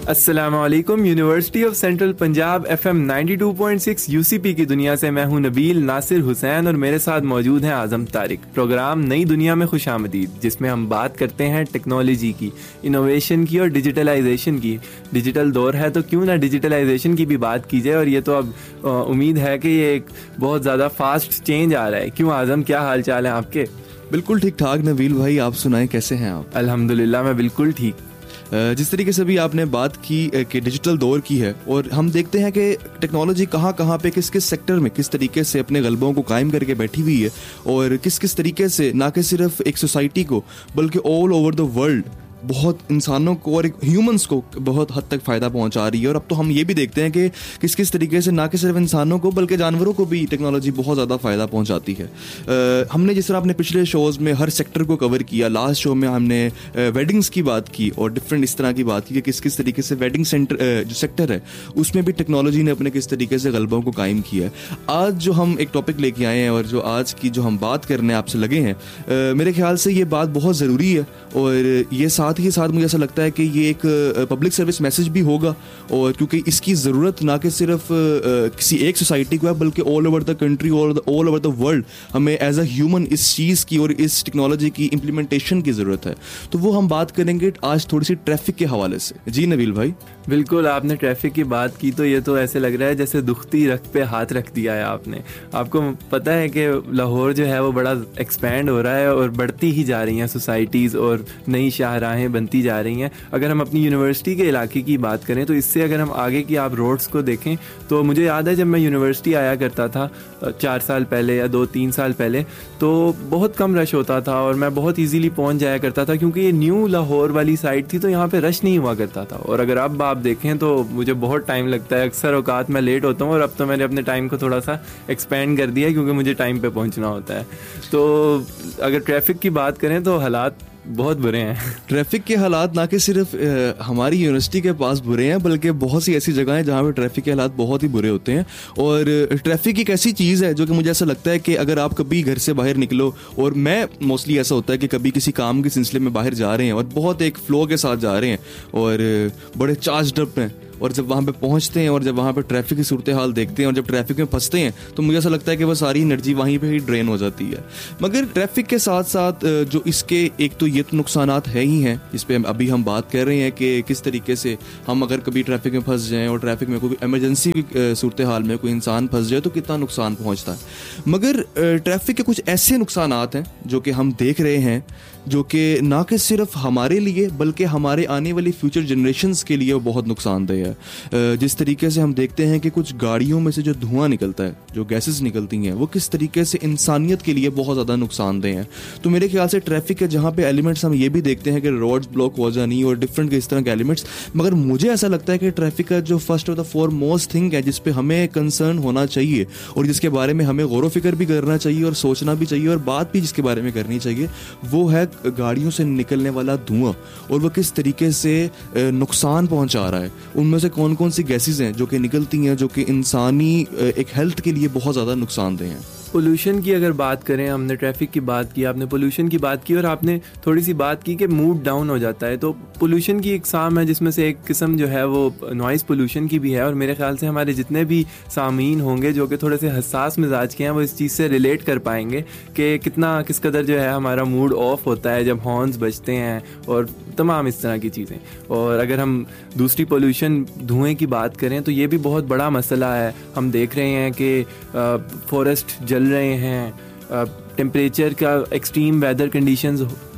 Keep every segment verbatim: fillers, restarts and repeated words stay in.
अस्सलाम वालेकुम। University of central Punjab FM ninety two point six UCP की दुनिया से मैं हूं नबील नासिर हुसैन और मेरे साथ मौजूद हैं आज़म तारिक। प्रोग्राम नई दुनिया में खुशामदीद, जिसमें हम बात करते हैं टेक्नोलॉजी की, इनोवेशन की और डिजिटलाइजेशन की। डिजिटल दौर है तो क्यों ना डिजिटलाइजेशन की भी बात की जाए, और ये तो अब उम्मीद है कि ये एक बहुत ज़्यादा फास्ट चेंज आ रहा है। क्यों आज़म, क्या हाल चाल है आपके? बिल्कुल ठीक ठाक नबील भाई, आप सुनाएं कैसे हैं आप? अल्हम्दुलिल्लाह मैं बिल्कुल ठीक। जिस तरीके से भी आपने बात की कि डिजिटल दौर की है, और हम देखते हैं कि टेक्नोलॉजी कहाँ कहाँ पे किस किस सेक्टर में किस तरीके से अपने गलबों को कायम करके बैठी हुई है, और किस किस तरीके से ना कि सिर्फ एक सोसाइटी को बल्कि ऑल ओवर द वर्ल्ड बहुत इंसानों को और ह्यूमंस को बहुत हद तक फ़ायदा पहुंचा रही है। और अब तो हम ये भी देखते हैं कि किस किस तरीके से ना कि सिर्फ इंसानों को बल्कि जानवरों को भी टेक्नोलॉजी बहुत ज़्यादा फ़ायदा पहुंचाती है। आ, हमने जिस तरह अपने पिछले शोज़ में हर सेक्टर को कवर किया, लास्ट शो में हमने वेडिंग्स की बात की और डिफरेंट इस तरह की बात की कि किस किस तरीके से वेडिंग सेंटर जो सेक्टर है उसमें भी टेक्नोलॉजी ने अपने किस तरीके से गलबों को कायम किया है। आज जो हम एक टॉपिक लेके आए हैं और जो आज की जो हम बात करने आपसे लगे हैं, आ, मेरे ख्याल से ये बात बहुत ज़रूरी है, और ये साथ ही साथ मुझे ऐसा लगता है कि ये एक पब्लिक सर्विस मैसेज भी होगा, और क्योंकि इसकी ज़रूरत ना कि सिर्फ किसी एक सोसाइटी को है बल्कि ऑल ओवर द कंट्री और ऑल ओवर द वर्ल्ड हमें एज अ ह्यूमन इस चीज़ की और इस टेक्नोलॉजी की इम्प्लीमेंटेशन की ज़रूरत है। तो वो हम बात करेंगे आज थोड़ी सी ट्रैफिक के हवाले से। जी नबील भाई। बिल्कुल, आपने ट्रैफिक की बात की तो ये तो ऐसे लग रहा है जैसे दुखती रख पे हाथ रख दिया है आपने। आपको पता है कि लाहौर जो है वो बड़ा एक्सपैंड हो रहा है और बढ़ती ही जा रही हैं सोसाइटीज़ और नई शाहराहें बनती जा रही हैं। अगर हम अपनी यूनिवर्सिटी के इलाके की बात करें तो इससे अगर हम आगे की आप रोड्स को देखें तो मुझे याद है जब मैं यूनिवर्सिटी आया करता था चार साल पहले या दो तीन साल पहले, तो बहुत कम रश होता था और मैं बहुत ईजीली पहुंच जाया करता था क्योंकि ये न्यू लाहौर वाली साइड थी, तो यहाँ पे रश नहीं हुआ करता था। और अगर अब आप देखें तो मुझे बहुत टाइम लगता है, अक्सर औकात मैं लेट होता हूँ, और अब तो मैंने अपने टाइम को थोड़ा सा एक्सपेंड कर दिया है क्योंकि मुझे टाइम पे पहुँचना होता है। तो अगर ट्रैफिक की बात करें तो हालात बहुत बुरे हैं। ट्रैफिक के हालात ना कि सिर्फ आ, हमारी यूनिवर्सिटी के पास बुरे हैं बल्कि बहुत सी ऐसी जगह हैं जहाँ पे ट्रैफिक के हालात बहुत ही बुरे होते हैं। और ट्रैफिक एक ऐसी चीज़ है जो कि मुझे ऐसा लगता है कि अगर आप कभी घर से बाहर निकलो, और मैं मोस्टली ऐसा होता है कि कभी किसी काम के सिलसिले में बाहर जा रहे हैं और बहुत एक फ्लो के साथ जा रहे हैं और बड़े चार्ज अप हैं, और जब वहाँ पे पहुँचते हैं और जब वहाँ पे ट्रैफिक की सूरत हाल देखते हैं और जब ट्रैफिक में फंसते हैं तो मुझे ऐसा लगता है कि वो सारी एनर्जी वहीं पे ही ड्रेन हो जाती है। मगर ट्रैफिक के साथ साथ जो इसके एक तो ये तो नुकसानात है ही हैं, इस पर अभी हम बात कर रहे हैं कि किस तरीके से हम अगर कभी ट्रैफिक में फंस जाएँ और ट्रैफिक में कोई एमरजेंसी सूरत हाल में कोई इंसान फंस जाए तो कितना नुकसान पहुँचता है। मगर ट्रैफिक के कुछ ऐसे नुकसानात हैं जो कि हम देख रहे हैं, जो कि ना कि सिर्फ हमारे लिए बल्कि हमारे आने वाली फ्यूचर जनरेशन्स के लिए वो बहुत नुकसानदेह है। जिस तरीके से हम देखते हैं कि कुछ गाड़ियों में से जो धुआं निकलता है, जो गैसेस निकलती हैं, वो किस तरीके से इंसानियत के लिए बहुत ज़्यादा नुकसानदेह हैं। तो मेरे ख्याल से ट्रैफिक के जहाँ पे एलिमेंट्स हम ये भी देखते हैं कि रोड्स ब्लॉक हो जानी और डिफरेंट इस तरह के एलिमेंट्स, मगर मुझे ऐसा लगता है कि ट्रैफिक का जो फर्स्ट और द फोर मोस्ट थिंग है जिस पे हमें कंसर्न होना चाहिए और जिसके बारे में हमें गौर व फिक्र भी करना चाहिए और सोचना भी चाहिए और बात भी जिसके बारे में करनी चाहिए, वो है गाड़ियों से निकलने वाला धुआं और वो किस तरीके से नुकसान पहुंचा रहा है। उनमें से कौन कौन सी गैसेस हैं जो कि निकलती हैं जो कि इंसानी एक हेल्थ के लिए बहुत ज़्यादा नुकसानदेह हैं। पोल्यूशन की अगर बात करें, हमने ट्रैफिक की बात की, आपने पोल्यूशन की बात की और आपने थोड़ी सी बात की कि मूड डाउन हो जाता है। तो पोल्यूशन की इकसाम है जिसमें से एक किस्म जो है वो नॉइज़ पोल्यूशन की भी है, और मेरे ख्याल से हमारे जितने भी सामीन होंगे जो कि थोड़े से हसास मिजाज के हैं वो इस चीज़ से रिलेट कर पाएंगे कि कितना किस कदर जो है हमारा मूड ऑफ होता है जब हॉर्न्स बजते हैं और तमाम इस तरह की चीज़ें। और अगर हम दूसरी पोल्यूशन धुएँ की बात करें तो ये भी बहुत बड़ा मसला है। हम देख रहे हैं कि फॉरेस्ट जल रहे हैं, टेम्परेचर का एक्सट्रीम वेदर कंडीशंस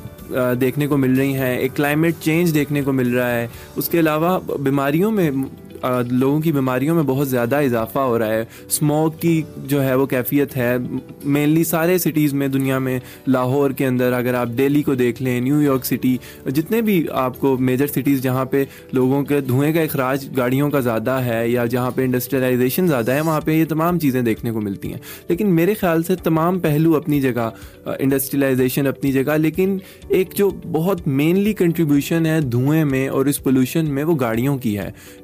देखने को मिल रही हैं, एक क्लाइमेट चेंज देखने को मिल रहा है। उसके अलावा बीमारियों में लोगों की बीमारियों में बहुत ज़्यादा इजाफा हो रहा है। स्मोक की जो है वो कैफियत है मेनली सारे सिटीज़ में दुनिया में। लाहौर के अंदर अगर आप दिल्ली को देख लें, न्यूयॉर्क सिटी, जितने भी आपको मेजर सिटीज़ जहाँ पे लोगों के धुएं का इखराज गाड़ियों का ज़्यादा है या जहाँ पे इंडस्ट्रियलाइजेशन ज़्यादा है, वहाँ पे ये तमाम चीज़ें देखने को मिलती हैं। लेकिन मेरे ख्याल से तमाम पहलू अपनी जगह, इंडस्ट्रियलाइजेशन अपनी जगह, लेकिन एक जो बहुत मेनली कंट्रीब्यूशन है धुएँ में और इस पोल्यूशन में वो गाड़ियों की है। वो गाड़ी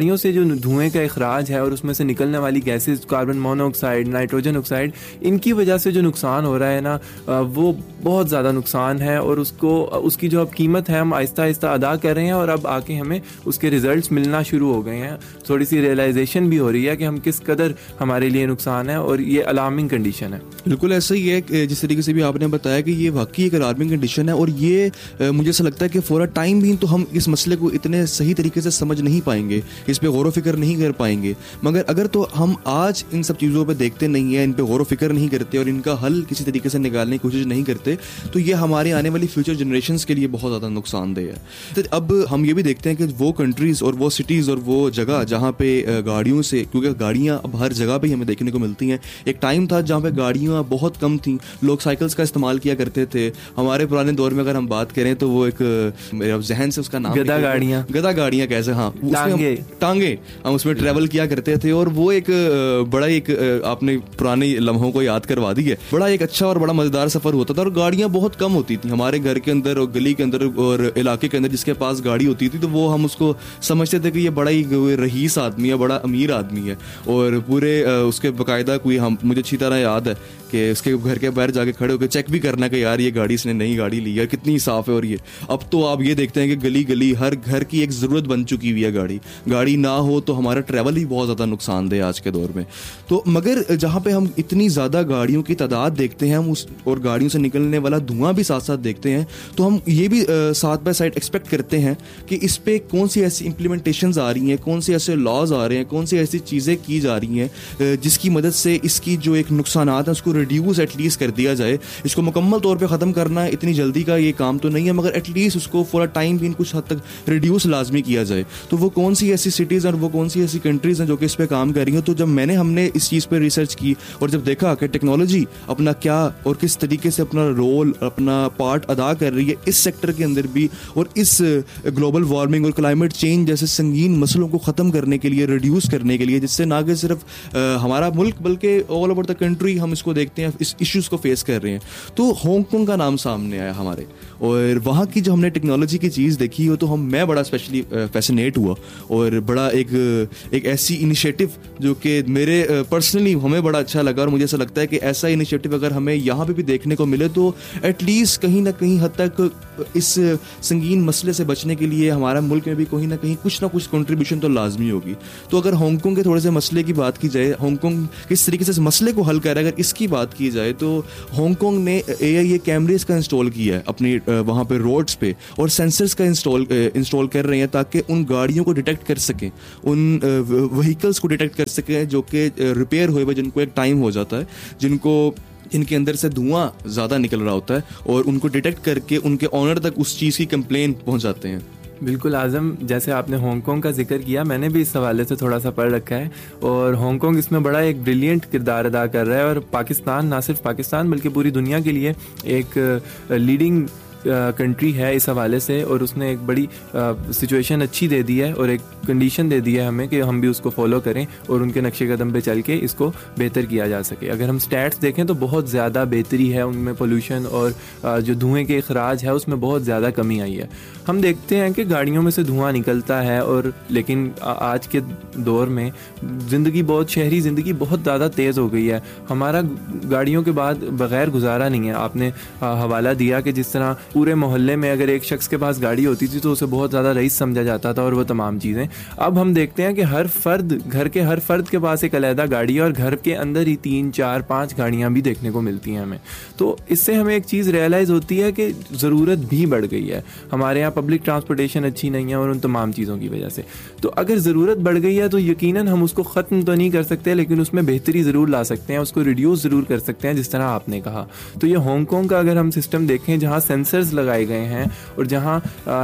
गाड़ियों से जो धुएं का इखराज है और उसमें से निकलने वाली gases, carbon monoxide, nitrogen oxide, इनकी वजह से जो नुकसान हो रहा है ना वो बहुत ज़्यादा नुकसान है, और उसको उसकी जो अब कीमत है हम आहिस्ता आहिस्ता अदा कर रहे हैं, और अब आके हमें उसके रिजल्ट्स मिलना शुरू हो गए हैं। थोड़ी सी रियलाइजेशन भी हो रही है कि हम किस कदर हमारे लिए नुकसान है, और ये अलार्मिंग कंडीशन है। बिल्कुल ऐसा ही है, जिस तरीके से भी आपने बताया कि ये वाकई एक अलार्मिंग कंडीशन है, और ये मुझे ऐसा लगता है कि फॉर अ टाइम भी तो हम इस मसले को इतने सही तरीके से समझ नहीं पाएंगे, इस पे गौर व फिक्र नहीं कर पाएंगे। मगर अगर तो हम आज इन सब चीज़ों पे देखते नहीं है, इन पे गौर व फिक्र नहीं करते और इनका हल किसी तरीके से निकालने की कोशिश नहीं करते, तो ये हमारे आने वाली फ्यूचर जनरेशंस के लिए बहुत ज़्यादा नुकसानदेह है। तो अब हम ये भी देखते हैं कि वो कंट्रीज़ और वो सिटीज़ और वो जगह जहाँ पे गाड़ियों से, क्योंकि गाड़ियाँ अब हर जगह पे हमें देखने को मिलती हैं। एक टाइम था जहाँ पे गाड़ियाँ बहुत कम थी, लोग साइकिल्स का इस्तेमाल किया करते थे। हमारे पुराने दौर में अगर हम बात करें तो वो एक मेरे जहन से उसका नाम गधा गाड़ियाँ गधा गाड़ियाँ कैसे, हाँ, टांगे टांगे हम उसमें ट्रेवल किया करते थे, और वो एक बड़ा एक आपने पुराने लम्हों को याद करवा दी है। बड़ा एक अच्छा और बड़ा मजेदार सफर होता था, और गाड़ियाँ बहुत कम होती थी हमारे घर के अंदर और गली के अंदर और इलाके के अंदर। जिसके पास गाड़ी होती थी तो वो हम उसको समझते थे कि ये बड़ा ही रईस आदमी है, बड़ा अमीर आदमी है, और पूरे उसके बाकायदा कोई हम मुझे अच्छी तरह याद है कि उसके घर के बाहर जाके खड़े होकर चेक भी करना कि यार ये गाड़ी इसने नई गाड़ी ली है, कितनी साफ है। और ये अब तो आप ये देखते हैं कि गली गली हर घर की एक ज़रूरत बन चुकी हुई है गाड़ी। गाड़ी ना हो तो हमारा ट्रैवल ही बहुत ज़्यादा नुकसानदेह आज के दौर में। तो मगर जहाँ पे हम इतनी ज़्यादा गाड़ियों की तादाद देखते हैं, हम उस और गाड़ियों से निकलने वाला धुआं भी साथ साथ देखते हैं, तो हम ये भी साथ बाय साइड एक्सपेक्ट करते हैं कि इस पे कौन सी ऐसी इम्प्लीमेंटेशंस आ रही हैं, कौन से ऐसे लॉज आ रहे हैं, कौन सी ऐसी चीज़ें की जा रही हैं जिसकी मदद से इसकी जो एक नुकसानात है उसको रिड्यूस एटलीस्ट कर दिया जाए। इसको मुकम्मल तौर पे ख़त्म करना इतनी जल्दी का ये काम तो नहीं है, मगर एटलीस्ट उसको फॉर अ टाइम भी कुछ हद तक रिड्यूस लाजमी किया जाए। तो वो कौन सी ऐसी सिटीज़ और वो कौन सी ऐसी कंट्रीज़ हैं जो कि इस पे काम कर रही हैं। तो जब मैंने हमने इस चीज़ पे रिसर्च की और जब देखा कि टेक्नोलॉजी अपना क्या और किस तरीके से अपना रोल, अपना पार्ट अदा कर रही है इस सेक्टर के अंदर भी, और इस ग्लोबल वार्मिंग और क्लाइमेट चेंज जैसे संगीन मसलों को ख़त्म करने के लिए, रिड्यूस करने के लिए, जिससे ना कि सिर्फ हमारा मुल्क बल्कि ऑल ओवर द कंट्री हम इसको देखते हैं, इस इश्यूज़ को फेस कर रहे हैं। तो हांगकांग का नाम सामने आया हमारे, और वहाँ की जो हमने टेक्नोलॉजी की चीज़ देखी हो तो हम मैं बड़ा स्पेशली फैसिनेट हुआ, और बड़ा एक एक ऐसी इनिशिएटिव जो कि मेरे पर्सनली हमें बड़ा अच्छा लगा, और मुझे ऐसा लगता है कि ऐसा इनिशिएटिव अगर हमें यहाँ पे भी देखने को मिले तो एटलीस्ट कहीं ना कहीं हद तक इस संगीन मसले से बचने के लिए हमारा मुल्क में भी कहीं ना कहीं कुछ ना कुछ कंट्रीब्यूशन तो लाजमी होगी। तो अगर हांगकांग के थोड़े से मसले की बात की जाए, हांगकांग किस तरीके से इस मसले को हल कर रहा है, अगर इसकी बात की जाए तो हांगकांग ने ए आई ए कैमरेज का इंस्टॉल किया है अपनी वहाँ पे रोड्स पे, और सेंसर्स का इंस्टॉल इंस्टॉल कर रहे हैं ताकि उन गाड़ियों को डिटेक्ट कर सकें, उन व्हीकल्स को डिटेक्ट कर सकें जो कि रिपेयर हुए हुए, जिनको एक टाइम हो जाता है, जिनको इनके अंदर से धुआं ज़्यादा निकल रहा होता है, और उनको डिटेक्ट करके उनके ऑनर तक उस चीज़ की कंप्लेन पहुँच जाते हैं। बिल्कुल आज़म, जैसे आपने हांगकांग का जिक्र किया, मैंने भी इस हवाले से थोड़ा सा पढ़ रखा है, और हांगकांग इसमें बड़ा एक ब्रिलियंट किरदार अदा कर रहा है, और पाकिस्तान, ना सिर्फ पाकिस्तान बल्कि पूरी दुनिया के लिए एक लीडिंग कंट्री है इस हवाले से, और उसने एक बड़ी सिचुएशन अच्छी दे दी है और एक कंडीशन दे दी है हमें कि हम भी उसको फॉलो करें और उनके नक्शे कदम पे चल के इसको बेहतर किया जा सके। अगर हम स्टैट्स देखें तो बहुत ज़्यादा बेहतरी है उनमें, पोल्यूशन और जो धुएं के अखराज है उसमें बहुत ज़्यादा कमी आई है। हम देखते हैं कि गाड़ियों में से धुआं निकलता है, और लेकिन आज के दौर में ज़िंदगी बहुत, शहरी ज़िंदगी बहुत ज़्यादा तेज़ हो गई है, हमारा गाड़ियों के बाद बग़ैर गुजारा नहीं है। आपने हवाला दिया कि जिस तरह पूरे मोहल्ले में अगर एक शख्स के पास गाड़ी होती थी तो उसे बहुत ज़्यादा रईस समझा जाता था और वो तमाम चीज़ें, अब हम देखते हैं कि हर फर्द, घर के हर फर्द के पास एक अलहदा गाड़ी है, और घर के अंदर ही तीन चार पाँच गाड़ियाँ भी देखने को मिलती हैं हमें। तो इससे हमें एक चीज़ रियलाइज़ होती है कि ज़रूरत भी बढ़ गई है, हमारे यहाँ पब्लिक ट्रांसपोर्टेशन अच्छी नहीं है और उन तमाम चीज़ों की वजह से। तो अगर ज़रूरत बढ़ गई है तो यकीनन हम उसको ख़त्म तो नहीं कर सकते, लेकिन उसमें बेहतरी ज़रूर ला सकते हैं, उसको रिड्यूस ज़रूर कर सकते हैं, जिस तरह आपने कहा। तो ये हांगकांग का अगर हम सिस्टम देखें, जहाँ सेंसर्स लगाए गए हैं और जहाँ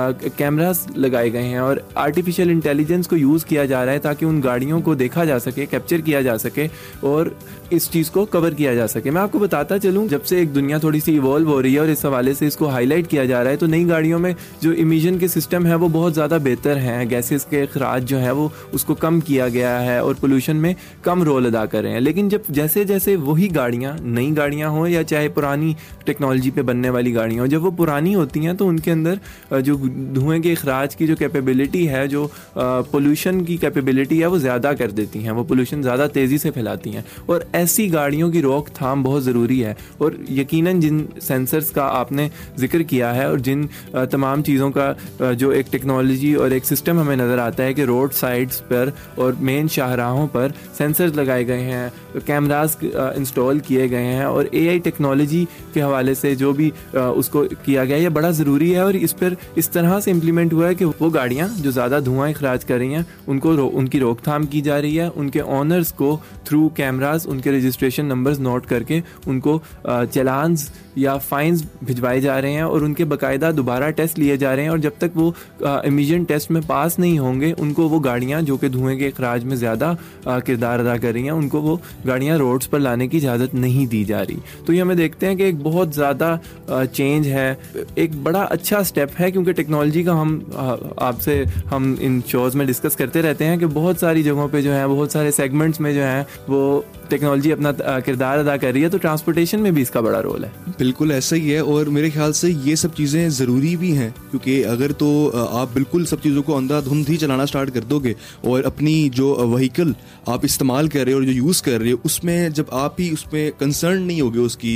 कैमरास लगाए गए हैं और आर्टिफिशियल इंटेलिजेंस को यूज़ किया जा रहा है ताकि उन गाड़ियों को देखा जा सके, कैप्चर किया जा सके और इस चीज़ को कवर किया जा सके। मैं आपको बताता चलूँ, जब से एक दुनिया थोड़ी सी इवॉल्व हो रही है और इस हवाले से इसको हाईलाइट किया जा रहा है, तो नई गाड़ियों में जो इमिशन के सिस्टम है वो बहुत ज़्यादा बेहतर हैं, गैसेस के अखराज जो है वो उसको कम किया गया है और पोल्यूशन में कम रोल अदा कर रहे हैं। लेकिन जब जैसे जैसे वही गाड़ियाँ, नई गाड़ियाँ हों या चाहे पुरानी टेक्नोलॉजी पे बनने वाली गाड़ियाँ हों, जब वो पुरानी होती हैं तो उनके अंदर जो धुएं के अखराज की जो कैपेबिलिटी है, जो पोल्यूशन की कैपेबिलिटी है, वो ज़्यादा कर देती हैं, वो पोल्यूशन ज़्यादा तेज़ी से फैलाती हैं। और ऐसी गाड़ियों की रोकथाम बहुत ज़रूरी है। और यकीनन जिन सेंसर्स का आपने जिक्र किया है और जिन तमाम चीज़ों का जो एक टेक्नोलॉजी और एक सिस्टम हमें नज़र आता है कि रोड साइड्स पर और मेन शाहराहों पर सेंसर्स लगाए गए हैं, कैमरास इंस्टॉल किए गए हैं और एआई टेक्नोलॉजी के हवाले से जो भी उसको किया गया, ये बड़ा ज़रूरी है। और इस पर इस तरह से इम्प्लीमेंट हुआ है कि वो गाड़ियाँ जो ज़्यादा धुआं इखराज कर रही हैं उनको रो, उनकी रोकथाम की जा रही है। उनके ऑनर्स को थ्रू कैमरास उनके रजिस्ट्रेशन नंबर्स नोट करके उनको चलान्स या फाइन्स भिजवाए जा रहे हैं और उनके बाकायदा दोबारा टेस्ट लिए जा रहे हैं। और जब तक वो इमिशन टेस्ट में पास नहीं होंगे, उनको वो गाड़ियाँ जो कि धुएं के इखराज में ज़्यादा किरदार अदा कर रही हैं, उनको वो गाड़ियाँ रोड्स पर लाने की इजाज़त नहीं दी जा रही। तो ये हमें देखते हैं कि एक बहुत ज़्यादा चेंज है, एक बड़ा अच्छा स्टेप है, क्योंकि टेक्नोलॉजी का हम आपसे हम इन शोज़ में डिस्कस करते रहते हैं कि बहुत सारी जगहों पे जो है, बहुत सारे सेगमेंट्स में जो है वो टेक्नोलॉजी अपना किरदार अदा कर रही है। तो ट्रांसपोर्टेशन में भी इसका बड़ा रोल है। बिल्कुल ऐसा ही है। और मेरे ख्याल से ये सब चीज़ें ज़रूरी भी हैं, क्योंकि अगर तो आप बिल्कुल सब चीज़ों को अंधाधुंध ही चलाना स्टार्ट कर दोगे और अपनी जो व्हीकल आप इस्तेमाल कर रहे हो और जो यूज़ कर रहे हो उसमें जब आप ही उसमें कंसर्न नहीं होगे उसकी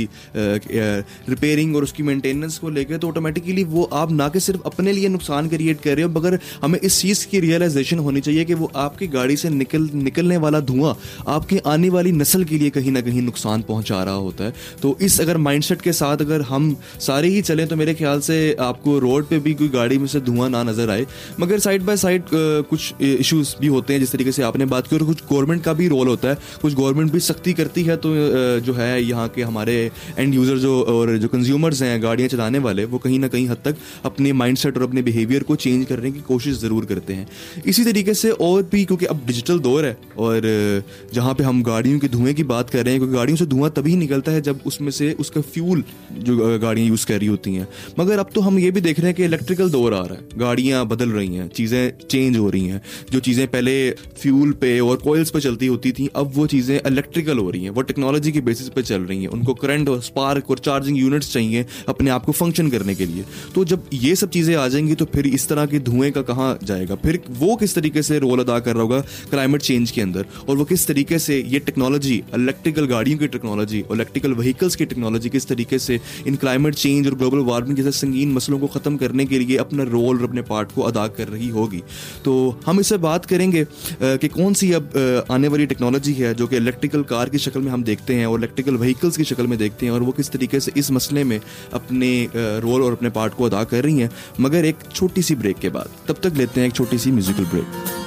रिपेयरिंग और उसकी मेंटेनेंस को लेकर, तो ऑटोमेटिकली वो आप ना कि सिर्फ अपने लिए नुकसान क्रिएट कर रहे हो, मगर हमें इस चीज़ की रियलाइजेशन होनी चाहिए कि वो आपकी गाड़ी से निकल निकलने वाला धुआं आपकी आने वाली नस्ल के लिए कहीं ना कहीं नुकसान पहुंचा रहा होता है। तो इस अगर माइंडसेट के साथ अगर हम सारे ही चलें तो मेरे ख्याल से आपको रोड पे भी कोई गाड़ी में से धुआं ना नजर आए। मगर साइड बाय साइड कुछ इश्यूज भी होते हैं, जिस तरीके से आपने बात की, और कुछ गवर्नमेंट का भी रोल होता है। कुछ गवर्नमेंट भी सख्ती करती है तो जो है यहाँ के हमारे एंड यूजर जो और जो कंज्यूमर्स हैं गाड़ियाँ चलाने वाले, वो कहीं ना कहीं हद तक अपने माइंडसेट और अपने बिहेवियर को चेंज करने की कोशिश ज़रूर करते हैं। इसी तरीके से और भी, क्योंकि अब डिजिटल दौर है और जहाँ पे हम गाड़ियों के धुएं की बात कर रहे हैं, क्योंकि गाड़ियों से धुआं तभी निकलता है जब उसमें से उसका फ्यूल जो गाड़ियाँ यूज़ कर रही होती हैं। मगर अब तो हम ये भी देख रहे हैं कि इलेक्ट्रिकल दौर आ रहा है, गाड़ियाँ बदल रही हैं, चीज़ें चेंज हो रही हैं। जो चीज़ें पहले फ्यूल पे और कोयल्स पे चलती होती थी, अब वो चीज़ें इलेक्ट्रिकल हो रही हैं, वो टेक्नोलॉजी की बेसिस पे चल रही हैं। उनको करंट और स्पार्क और चार्जिंग यूनिट्स चाहिए अपने आप को फंक्शन करने के लिए। तो जब ये सब चीज़ें आ जाएंगी तो फिर इस तरह के धुएं का कहाँ जाएगा, फिर वो किस तरीके से रोल अदा कर रहा होगा क्लाइमेट चेंज के अंदर, और वो किस तरीके से ये टेक्नोलॉजी, इलेक्ट्रिकल गाड़ियों की टेक्नोलॉजी और इलेक्ट्रिकल व्हीकल्स की टेक्नोलॉजी किस तरीके से इन क्लाइमेट चेंज और ग्लोबल वार्मिंग जैसे संगीन मसलों को ख़त्म करने के लिए अपना रोल और अपने पार्ट को अदा कर रही होगी। तो हम इससे बात करेंगे कि कौन सी अब आने वाली टेक्नोलॉजी है जो कि इलेक्ट्रिकल कार की शक्ल में हम देखते हैं और इलेक्ट्रिकल व्हीकल्स की शक्ल में देखते हैं, और वो किस तरीके से इस मसले में अपने रोल और अपने पार्ट को अदा कर रही हैं। मगर एक छोटी सी ब्रेक के बाद, तब तक लेते हैं एक छोटी सी म्यूजिकल ब्रेक।